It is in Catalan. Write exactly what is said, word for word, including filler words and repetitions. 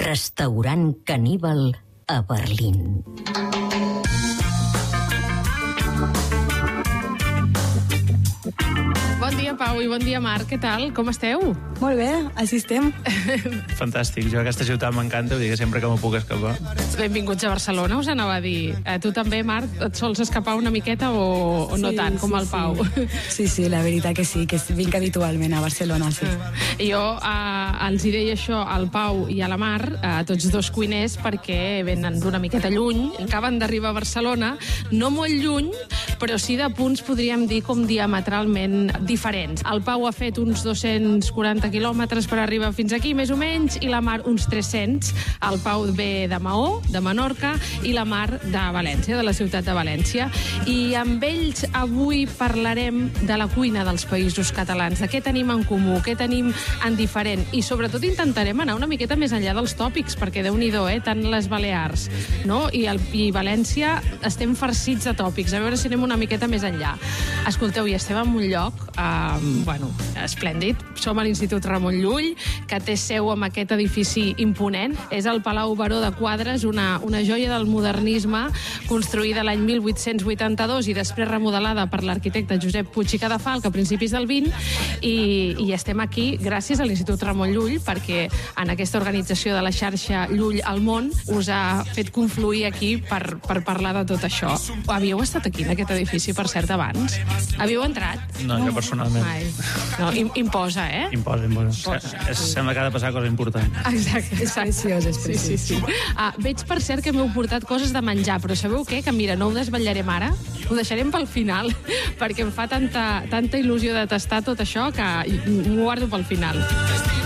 Restaurant Caníbal a Berlín. Bon dia, Pau, i bon dia, Marc. Què tal? Com esteu? Molt bé, així estem. Fantàstic. Jo aquesta ciutat m'encanta, vull dir que sempre que m'ho puc escapar. Benvinguts a Barcelona, us anava a dir. Eh, tu també, Marc, et sols escapar una miqueta o, o no Sí, tant, com sí, el Pau? Sí. sí, sí, la veritat que sí, que vinc habitualment a Barcelona, sí. Jo eh, els hi deia això al Pau i a la Mar, a tots dos cuiners, perquè venen d'una miqueta lluny, acaben d'arribar a Barcelona, no molt lluny, però sí de punts, podríem dir, com diametralment diferents. El Pau ha fet uns dos-cents quaranta quilòmetres per arribar fins aquí, més o menys, i la Mar uns tres-cents. El Pau ve de Maó, de Menorca, i la Mar de València, de la ciutat de València. I amb ells avui parlarem de la cuina dels països catalans, de què tenim en comú, què tenim en diferent, i sobretot intentarem anar una miqueta més enllà dels tòpics, perquè Déu-n'hi-do, eh, tant les Balears, no? I, el, i València estem farcits de tòpics, a veure si anem una miqueta més enllà. Escolteu, i estem en un lloc, eh, bueno, esplèndid. Som a l'Institut Ramon Llull, que té seu amb aquest edifici imponent. És el Palau Baró de Quadres, una, una joia del modernisme, construïda l'any mil vuit-cents vuitanta-dos i després remodelada per l'arquitecte Josep Puig i Cadafalch a principis del vint, i, i estem aquí gràcies a l'Institut Ramon Llull, perquè en aquesta organització de la xarxa Llull al món us ha fet confluir aquí per, per parlar de tot això. Havíeu estat aquí, en aquest edifici, per cert, abans? Havíeu entrat? No, jo personalment. Ai. No, im, imposa, eh? Imposa, imposa. imposa. Sembla que ha de passar cosa important. Exacte, És preciós, és preciós. Sí, sí, sí. Ah, veig, per cert, que m'heu portat coses de menjar, però sabeu què? Que mira, no ho desvetllarem ara, ho deixarem pel final, perquè em fa tanta, tanta il·lusió de tastar tot això que m'ho guardo pel final.